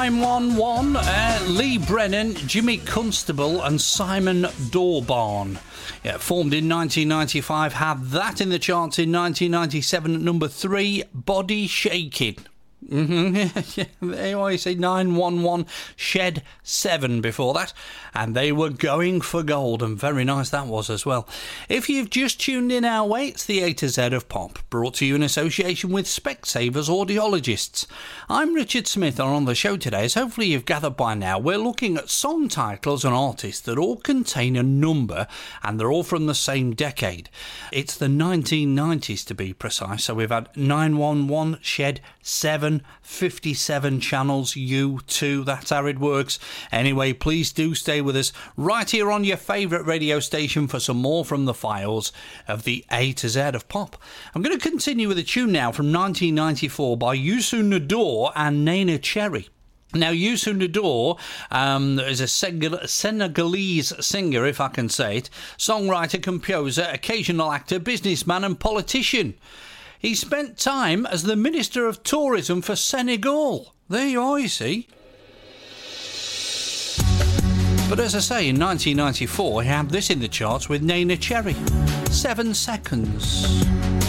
911, Lee Brennan, Jimmy Constable and Simon Dorbarn. Yeah, formed in 1995, had that in the charts in 1997 at number 3, Body Shaking. They always say 911, Shed 7 before that, and they were going for gold, and very nice that was as well. If you've just tuned in our way, it's the A to Z of Pop, brought to you in association with Specsavers Audiologists. I'm Richard Smith, and on the show today, as hopefully you've gathered by now, we're looking at song titles and artists that all contain a number, and they're all from the same decade. It's the 1990s to be precise, so we've had 911, Shed 7, 57 channels, U2, that's how it works. Anyway, please do stay with us right here on your favourite radio station for some more from the files of the A to Z of Pop. I'm going to continue with a tune now from 1994 by Youssou N'Dour and Neneh Cherry. Now, Youssou N'Dour is a Senegalese singer, if I can say it, songwriter, composer, occasional actor, businessman and politician. He spent time as the Minister of Tourism for Senegal. There you are, you see. But as I say, in 1994, he had this in the charts with Neneh Cherry. 7 Seconds.